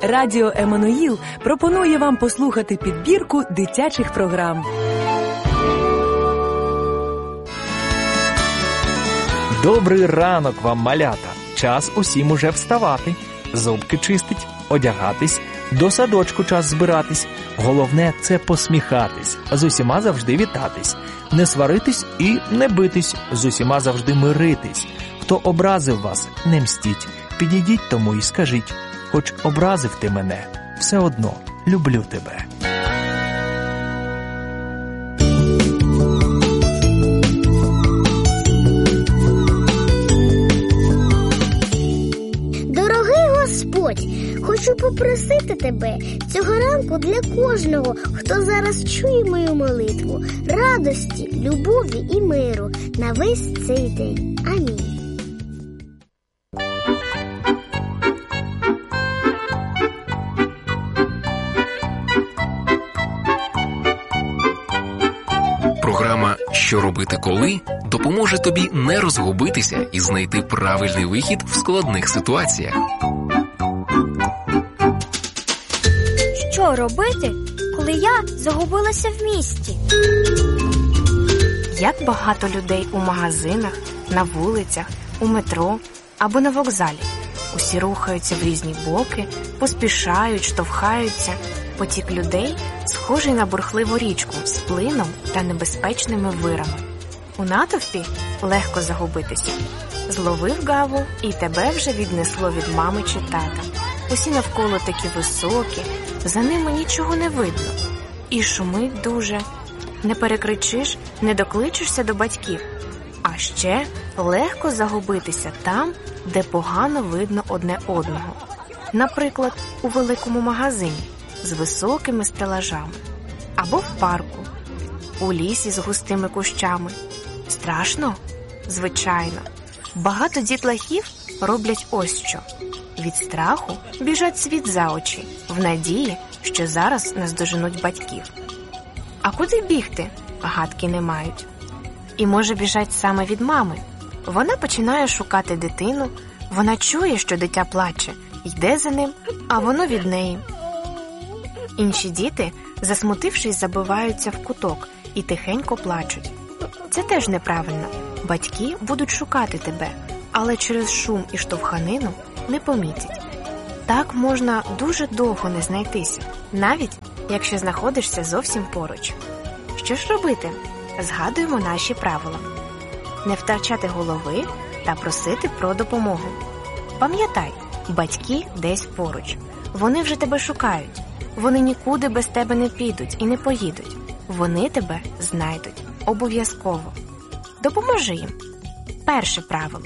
Радіо Еммануїл пропонує вам послухати підбірку дитячих програм. Добрий ранок вам, малята! Час усім уже вставати, зубки чистить, одягатись, до садочку час збиратись. Головне – це посміхатись, з усіма завжди вітатись, не сваритись і не битись, з усіма завжди миритись. Хто образив вас, не мстіть, підійдіть тому і скажіть, хоч образив ти мене, все одно люблю тебе. Господь, хочу попросити тебе цього ранку для кожного, хто зараз чує мою молитву, радості, любові і миру на весь цей день. Амінь. Програма «Що робити коли» допоможе тобі не розгубитися і знайти правильний вихід в складних ситуаціях. Що робити, коли я загубилася в місті? Як багато людей у магазинах, на вулицях, у метро або на вокзалі. Усі рухаються в різні боки, поспішають, штовхаються. Потік людей схожий на бурхливу річку з плином та небезпечними вирами. У натовпі легко загубитися. Зловив гаву, і тебе вже віднесло від мами чи тата. Усі навколо такі високі, за ними нічого не видно. І шумить дуже. Не перекричиш, не докличешся до батьків. А ще легко загубитися там, де погано видно одне одного. Наприклад, у великому магазині з високими стелажами. Або в парку, у лісі з густими кущами. Страшно? Звичайно. Багато дітлахів роблять ось що. Від страху біжать світ за очі, в надії, що зараз наздоженуть батьків. А куди бігти? Гадки не мають. І може біжать саме від мами. Вона починає шукати дитину, вона чує, що дитя плаче, йде за ним, а воно від неї. Інші діти, засмутившись, забиваються в куток і тихенько плачуть. Це теж неправильно. Батьки будуть шукати тебе, але через шум і штовханину не помітять. Так можна дуже довго не знайтися, навіть якщо знаходишся зовсім поруч. Що ж робити? Згадуємо наші правила. Не втрачати голови та просити про допомогу. Пам'ятай, батьки десь поруч. Вони вже тебе шукають. Вони нікуди без тебе не підуть і не поїдуть. Вони тебе знайдуть. Обов'язково. Допоможи їм. Перше правило.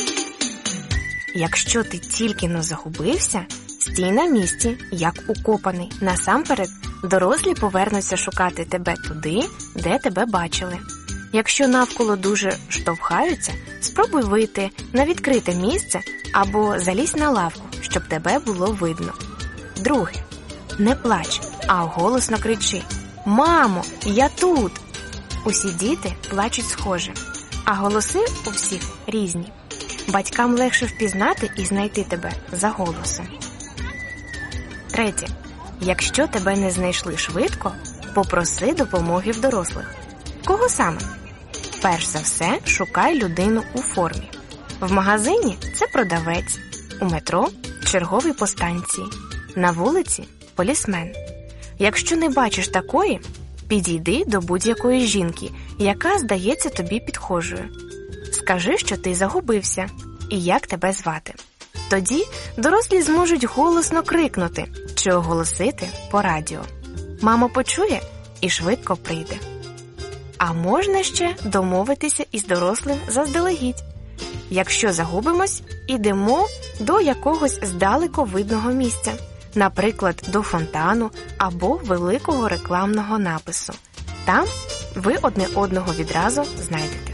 Якщо ти тільки-но загубився, стій на місці, як укопаний. Насамперед, дорослі повернуться шукати тебе туди, де тебе бачили. Якщо навколо дуже штовхаються, спробуй вийти на відкрите місце або залізь на лавку, щоб тебе було видно. Друге. Не плач, а голосно кричи: «Мамо, я тут!» Усі діти плачуть схоже, а голоси у всіх різні. Батькам легше впізнати і знайти тебе за голосом. Третє. Якщо тебе не знайшли швидко, попроси допомоги в дорослих. Кого саме? Перш за все, шукай людину у формі. В магазині – це продавець, у метро – черговий по станції, на вулиці – полісмен. Якщо не бачиш такої, підійди до будь-якої жінки, яка здається тобі підхожою. Скажи, що ти загубився і як тебе звати. Тоді дорослі зможуть голосно крикнути чи оголосити по радіо. Мама почує і швидко прийде. А можна ще домовитися із дорослим заздалегідь. Якщо загубимось, ідемо до якогось здалеку видного місця, наприклад, до фонтану або великого рекламного напису. Там ви одне одного відразу знайдете.